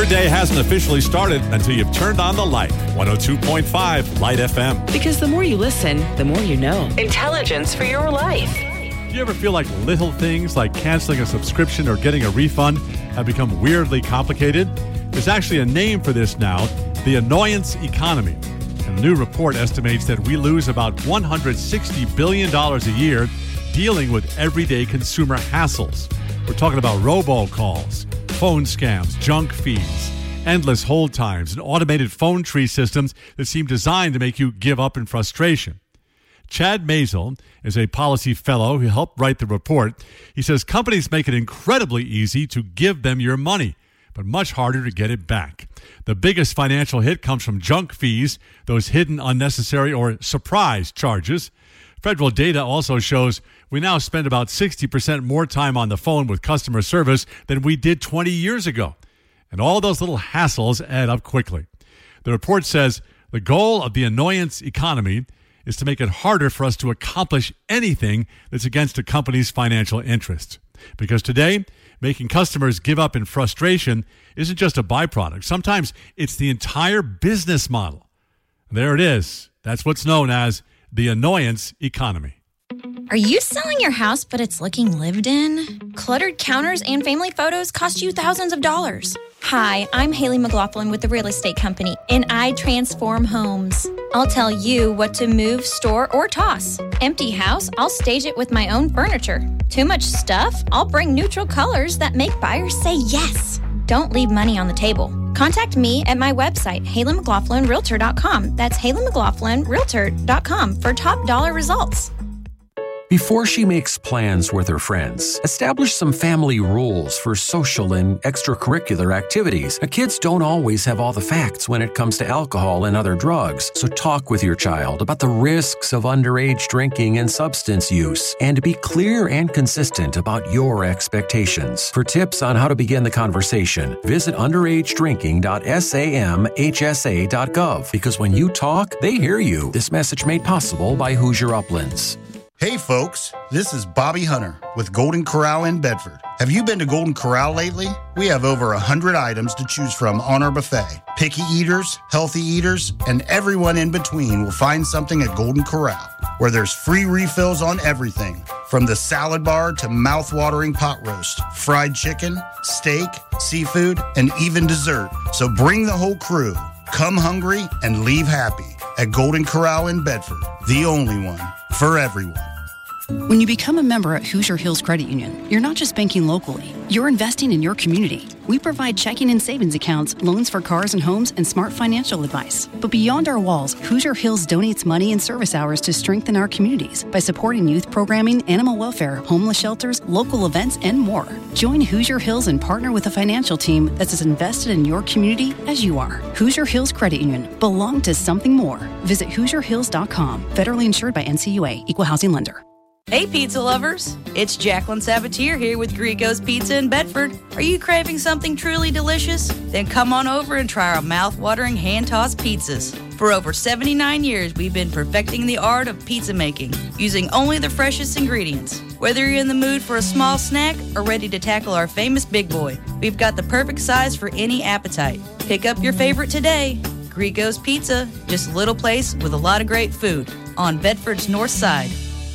Your day hasn't officially started until you've turned on the light. 102.5 Light FM. Because the more you listen, the more you know. Intelligence for your life. Do you ever feel like little things like canceling a subscription or getting a refund have become weirdly complicated? There's actually a name for this now, the annoyance economy. And a new report estimates that we lose about $160 billion a year dealing with everyday consumer hassles. We're talking about robocalls, phone scams, junk fees, endless hold times, and automated phone tree systems that seem designed to make you give up in frustration. Chad Mazel is a policy fellow who helped write the report. He says companies make it incredibly easy to give them your money, but much harder to get it back. The biggest financial hit comes from junk fees, those hidden, unnecessary, or surprise charges. Federal data also shows we now spend about 60% more time on the phone with customer service than we did 20 years ago. And all those little hassles add up quickly. The report says the goal of the annoyance economy is to make it harder for us to accomplish anything that's against a company's financial interests. Because today, making customers give up in frustration isn't just a byproduct. Sometimes it's the entire business model. There it is. That's what's known as the annoyance economy. Are you selling your house, but it's looking lived in? Cluttered counters and family photos cost you thousands of dollars. Hi, I'm Haley McLaughlin with the Real Estate Company, and I transform homes. I'll tell you what to move, store, or toss. Empty house, I'll stage it with my own furniture. Too much stuff, I'll bring neutral colors that make buyers say yes. Don't leave money on the table. Contact me at my website, HaleyMcLaughlinRealtor.com. That's HaleyMcLaughlinRealtor.com for top dollar results. Before she makes plans with her friends, establish some family rules for social and extracurricular activities. Kids don't always have all the facts when it comes to alcohol and other drugs, so talk with your child about the risks of underage drinking and substance use, and be clear and consistent about your expectations. For tips on how to begin the conversation, visit underagedrinking.samhsa.gov, because when you talk, they hear you. This message made possible by Hoosier Uplands. Hey folks, this is Bobby Hunter with Golden Corral in Bedford. Have you been to Golden Corral lately? We have over 100 items to choose from on our buffet. Picky eaters, healthy eaters, and everyone in between will find something at Golden Corral, where there's free refills on everything, from the salad bar to mouth-watering pot roast, fried chicken, steak, seafood, and even dessert. So bring the whole crew. Come hungry and leave happy at Golden Corral in Bedford, the only one for everyone. When you become a member at Hoosier Hills Credit Union, you're not just banking locally, you're investing in your community. We provide checking and savings accounts, loans for cars and homes, and smart financial advice. But beyond our walls, Hoosier Hills donates money and service hours to strengthen our communities by supporting youth programming, animal welfare, homeless shelters, local events, and more. Join Hoosier Hills and partner with a financial team that's as invested in your community as you are. Hoosier Hills Credit Union. Belong to something more. Visit HoosierHills.com. Federally insured by NCUA. Equal housing lender. Hey pizza lovers, it's Jacqueline Sabatier here with Grico's Pizza in Bedford. Are you craving something truly delicious? Then come on over and try our mouth-watering hand-tossed pizzas. For over 79 years, we've been perfecting the art of pizza making, using only the freshest ingredients. Whether you're in the mood for a small snack or ready to tackle our famous big boy, we've got the perfect size for any appetite. Pick up your favorite today. Grico's Pizza, just a little place with a lot of great food on Bedford's north side.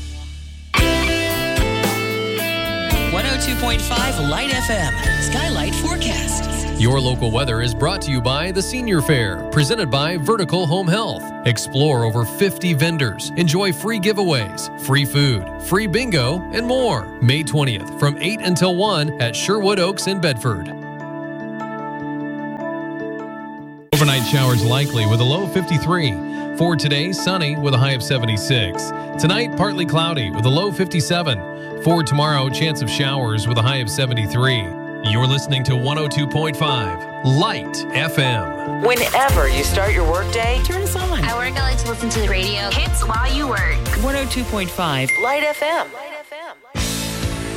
102.5 Light FM, Skylight Forecast. Your local weather is brought to you by the Senior Fair, presented by Vertical Home Health. Explore over 50 vendors, enjoy free giveaways, free food, free bingo, and more. May 20th from 8 until 1 at Sherwood Oaks in Bedford. Overnight showers likely with a low of 53. For today, sunny with a high of 76. Tonight, partly cloudy with a low 57. For tomorrow, chance of showers with a high of 73. You're listening to 102.5 Light FM. Whenever you start your workday, turn us on. At work, I like to listen to the radio. Hits while you work. 102.5 Light FM.